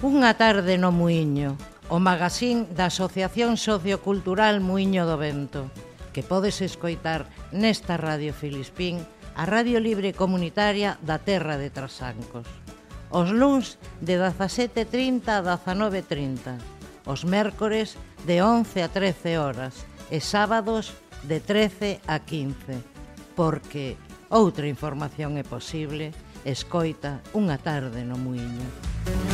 Unha tarde no Muíño, o magazín da Asociación Sociocultural Muíño do Vento, que podes escoitar nesta Radio Filispín, a radio libre comunitaria da terra de Trasancos. Os luns de 17:30 a 19:30, os mércores de 11 a 13 horas e sábados de 13 a 15, porque outra información é posible, escoita Unha tarde no Muíño.